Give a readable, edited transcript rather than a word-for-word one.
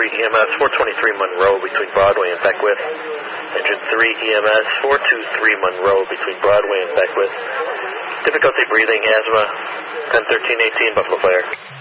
EMS 423 Monroe between Broadway and Beckwith. Engine 3 EMS 423 Monroe between Broadway and Beckwith. Difficulty breathing, asthma, 101318 Buffalo Flare.